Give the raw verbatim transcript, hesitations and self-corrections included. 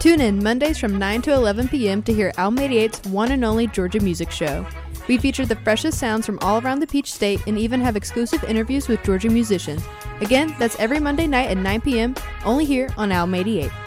Tune in Mondays from nine to eleven p.m. to hear Alm eighty-eight's one and only Georgia Music Show. We feature the freshest sounds from all around the Peach State and even have exclusive interviews with Georgia musicians. Again, that's every Monday night at nine p.m. only here on Alm eighty-eight.